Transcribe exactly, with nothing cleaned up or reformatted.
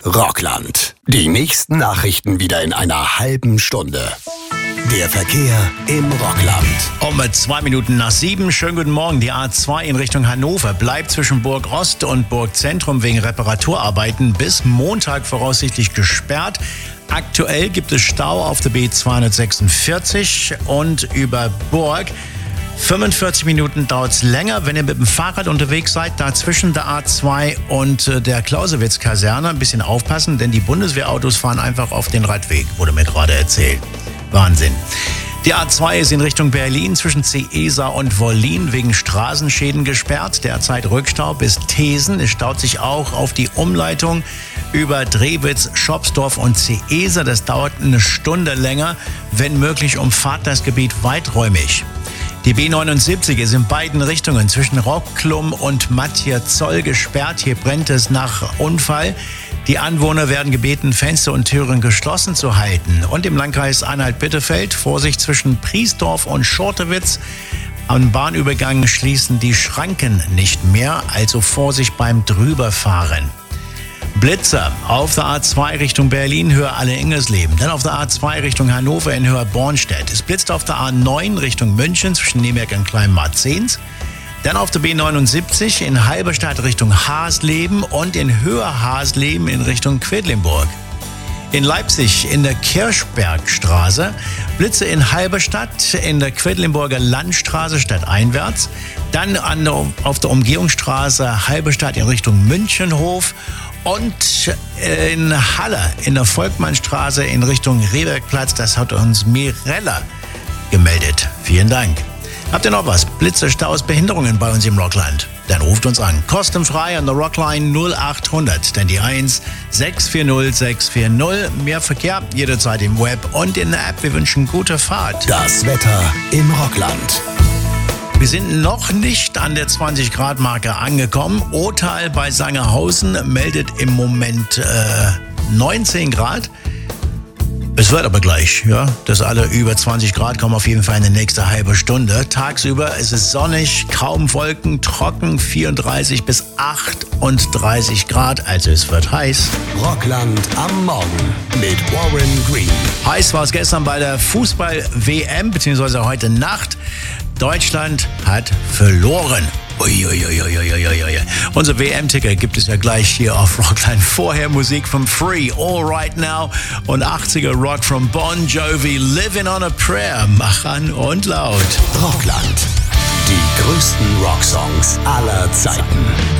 Rockland. Die nächsten Nachrichten wieder in einer halben Stunde. Der Verkehr im Rockland. Um zwei Minuten nach sieben. Schönen guten Morgen. Die A zwei in Richtung Hannover bleibt zwischen Burg Ost und Burg Zentrum wegen Reparaturarbeiten bis Montag voraussichtlich gesperrt. Aktuell gibt es Stau auf der B zweihundertsechsundvierzig und über Burg. fünfundvierzig Minuten dauert es länger, wenn ihr mit dem Fahrrad unterwegs seid, da zwischen der A zwei und der Clausewitz-Kaserne. Ein bisschen aufpassen, denn die Bundeswehrautos fahren einfach auf den Radweg, wurde mir gerade erzählt. Wahnsinn. Die A zwei ist in Richtung Berlin zwischen Ceesa und Wollin wegen Straßenschäden gesperrt. Derzeit Rückstau bis Thesen. Es staut sich auch auf die Umleitung über Drewitz, Schopsdorf und Ceesa. Das dauert eine Stunde länger. Wenn möglich, umfahrt das Gebiet weiträumig. Die B neunundsiebzig ist in beiden Richtungen zwischen Rocklum und Matthias-Zoll gesperrt. Hier brennt es nach Unfall. Die Anwohner werden gebeten, Fenster und Türen geschlossen zu halten. Und im Landkreis Anhalt-Bitterfeld Vorsicht zwischen Priesdorf und Schortewitz. Am Bahnübergang schließen die Schranken nicht mehr, also Vorsicht beim Drüberfahren. Blitzer auf der A zwei Richtung Berlin, Höhe Alle-Ingersleben. Dann auf der A zwei Richtung Hannover in Höhe Bornstedt. Es blitzt auf der A neun Richtung München zwischen Nürnberg und Kleinmarzens. Dann auf der B neunundsiebzig in Halberstadt Richtung Hasleben und in Höhe Hasleben in Richtung Quedlinburg. In Leipzig in der Kirchbergstraße, Blitze in Halberstadt in der Quedlinburger Landstraße stadteinwärts. Dann an der, auf der Umgehungsstraße Halberstadt in Richtung Münchenhof. Und in Halle in der Volkmannstraße in Richtung Rehbergplatz. Das hat uns Mirella gemeldet. Vielen Dank. Habt ihr noch was? Blitze, Staus, Behinderungen bei uns im Rockland? Dann ruft uns an. Kostenfrei an der Rockline null acht hundert. Dann die eins sechs vier null sechs vier null. Mehr Verkehr jederzeit im Web und in der App. Wir wünschen gute Fahrt. Das Wetter im Rockland. Wir sind noch nicht an der zwanzig Grad Marke angekommen. Othal bei Sangerhausen meldet im Moment äh, neunzehn Grad. Es wird aber gleich, ja, dass alle über zwanzig Grad kommen auf jeden Fall in die nächste halbe Stunde. Tagsüber ist es sonnig, kaum Wolken, trocken, vierunddreißig bis achtunddreißig Grad, also es wird heiß. Rockland am Morgen mit Warren Green. Heiß war es gestern bei der Fußball-W M, beziehungsweise heute Nacht. Deutschland hat verloren. Uiuiuiuiuiui. Unser W M-Ticket gibt es ja gleich hier auf Rockline. Vorher Musik von Free, All Right Now und achtziger Rock von Bon Jovi, Living on a Prayer. Mach an und laut. Rockland. Die größten Rocksongs aller Zeiten.